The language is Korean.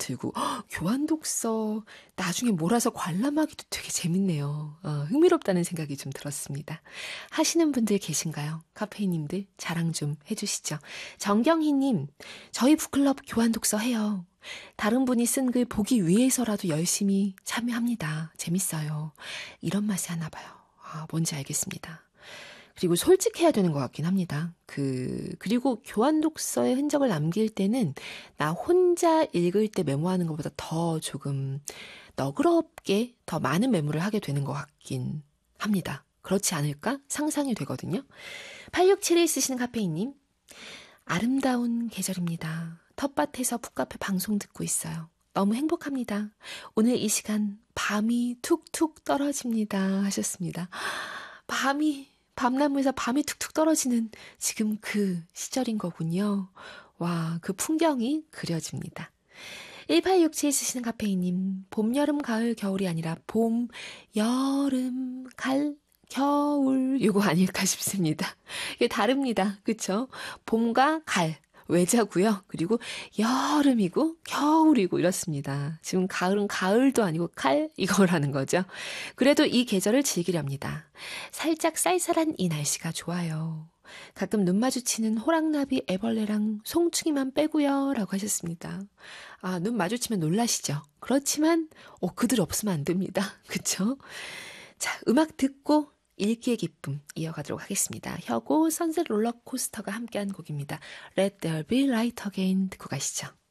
들고 교환독서 나중에 몰아서 관람하기도 되게 재밌네요. 흥미롭다는 생각이 좀 들었습니다. 하시는 분들 계신가요? 카페인님들 자랑 좀 해주시죠. 정경희님, 저희 북클럽 교환독서 해요. 다른 분이 쓴 글 보기 위해서라도 열심히 참여합니다. 재밌어요. 이런 맛이 하나 봐요. 뭔지 알겠습니다. 그리고 솔직해야 되는 것 같긴 합니다. 그리고 교환독서의 흔적을 남길 때는 나 혼자 읽을 때 메모하는 것보다 더 조금 너그럽게 더 많은 메모를 하게 되는 것 같긴 합니다. 그렇지 않을까? 상상이 되거든요. 8671 쓰시는 카페인님, 아름다운 계절입니다. 텃밭에서 풋카페 방송 듣고 있어요. 너무 행복합니다. 오늘 이 시간 밤이 툭툭 떨어집니다 하셨습니다. 밤나무에서 밤이 툭툭 떨어지는 지금 그 시절인 거군요. 와, 그 풍경이 그려집니다. 1867 쓰시는 카페이님, 봄, 여름, 가을, 겨울이 아니라 봄, 여름, 겨울 이거 아닐까 싶습니다. 이게 다릅니다. 그쵸? 봄과 갈, 외자고요. 그리고 여름이고 겨울이고 이렇습니다. 지금 가을은 가을도 아니고 이거라는 거죠. 그래도 이 계절을 즐기렵니다. 살짝 쌀쌀한 이 날씨가 좋아요. 가끔 눈 마주치는 호랑나비, 애벌레랑 송충이만 빼고요 라고 하셨습니다. 눈 마주치면 놀라시죠? 그렇지만 그들 없으면 안 됩니다. 그쵸? 자, 음악 듣고 읽기의 기쁨 이어가도록 하겠습니다. 혁오 선셋 롤러코스터가 함께한 곡입니다. Let There Be Light Again 듣고 가시죠.